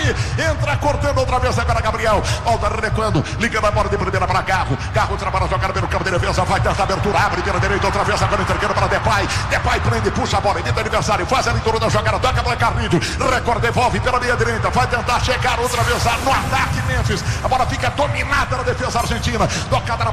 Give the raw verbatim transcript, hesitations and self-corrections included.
ataque. Entra cortando outra vez agora Gabriel. Volta recuando. Liga na bola de primeira para Carro. Carro entra para jogar pelo campo de defesa. Vai tentar abertura. Abre pela direita outra vez. Agora entregando para Depay. Depay prende, puxa a bola. Evita o adversário. Faz a leitura da jogada. Toca para Carlinhos. Recorda, devolve pela meia direita. Vai tentar chegar outra vez no ataque Memphis. A bola fica dominada na defesa argentina. Tocada na